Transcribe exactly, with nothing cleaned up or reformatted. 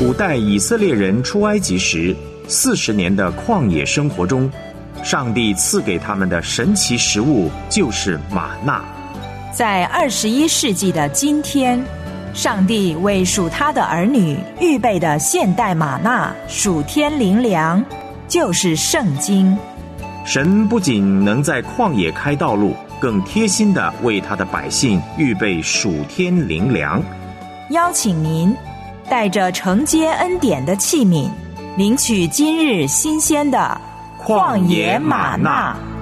古代以色列人出埃及时四十年的旷野生活中，上帝赐给他们的神奇食物就是玛纳。 在二十一世纪的今天，上帝为属他的儿女预备的现代玛纳属天灵粮，就是圣经。 神不仅能在旷野开道路，更贴心地为他的百姓预备属天灵粮。 邀请您带着承接恩典的器皿，领取今日新鲜的旷野玛纳。